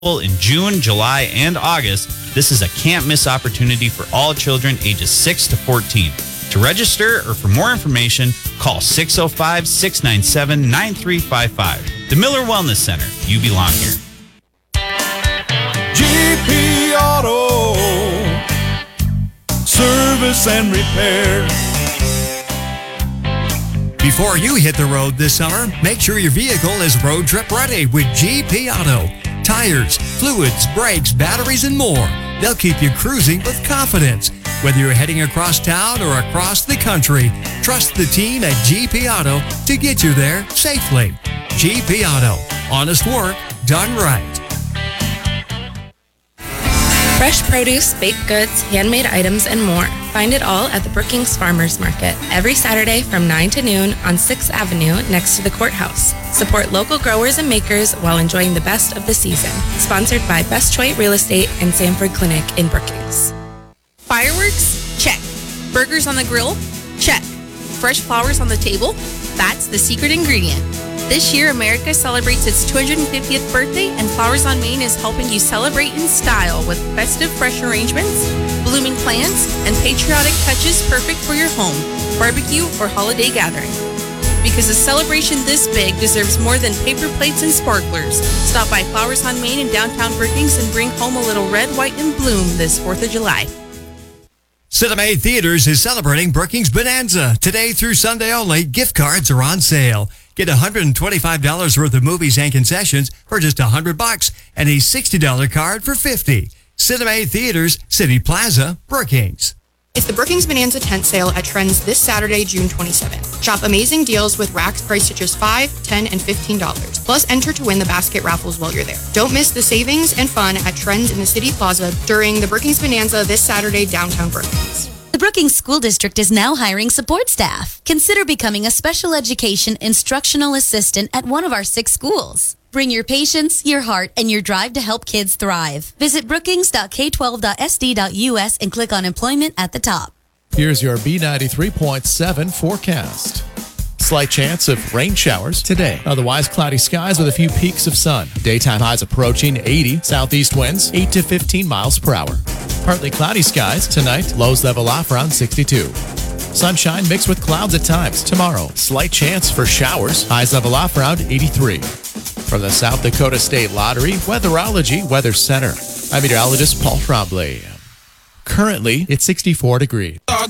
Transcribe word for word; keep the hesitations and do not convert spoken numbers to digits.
in June, July, and August. This is a can't-miss opportunity for all children ages six to fourteen. To register or for more information, call six oh five, six nine seven, nine three five five. The Miller Wellness Center. You belong here. G P Auto Service and Repair. Before you hit the road this summer, make sure your vehicle is road trip ready with G P Auto. Tires, fluids, brakes, batteries, and more. They'll keep you cruising with confidence. Whether you're heading across town or across the country, trust the team at G P Auto to get you there safely. G P Auto. Honest work done right. Fresh produce, baked goods, handmade items, and more. Find it all at the Brookings Farmers Market every Saturday from nine to noon on sixth Avenue next to the courthouse. Support local growers and makers while enjoying the best of the season. Sponsored by Best Choice Real Estate and Sanford Clinic in Brookings. Fireworks? Check. Burgers on the grill? Check. Fresh flowers on the table? That's the secret ingredient. This year, America celebrates its two hundred fiftieth birthday, and Flowers on Main is helping you celebrate in style with festive, fresh arrangements, blooming plants, and patriotic touches perfect for your home, barbecue, or holiday gathering. Because a celebration this big deserves more than paper plates and sparklers. Stop by Flowers on Main in downtown Brookings and bring home a little red, white, and bloom this fourth of July. Cinema Theaters is celebrating Brookings Bonanza. Today through Sunday only, gift cards are on sale. Get one hundred twenty-five dollars worth of movies and concessions for just one hundred bucks and a sixty dollars card for fifty dollars. Cinema Theaters, City Plaza, Brookings. It's the Brookings Bonanza tent sale at Trends this Saturday, June twenty-seventh. Shop amazing deals with racks priced at just five dollars, ten dollars, and fifteen dollars. Plus, enter to win the basket raffles while you're there. Don't miss the savings and fun at Trends in the City Plaza during the Brookings Bonanza this Saturday, downtown Brookings. The Brookings School District is now hiring support staff. Consider becoming a special education instructional assistant at one of our six schools. Bring your patience, your heart, and your drive to help kids thrive. Visit brookings dot k twelve dot s d dot u s and click on employment at the top. Here's your B ninety-three point seven forecast. Slight chance of rain showers today. Otherwise, cloudy skies with a few peaks of sun. Daytime highs approaching eighty. Southeast winds eight to fifteen miles per hour. Partly cloudy skies tonight. Lows level off around sixty-two. Sunshine mixed with clouds at times. Tomorrow, slight chance for showers. Highs level off around eighty-three. From the South Dakota State Lottery Weatherology Weather Center, I'm meteorologist Paul Trombley. Currently, it's sixty-four degrees.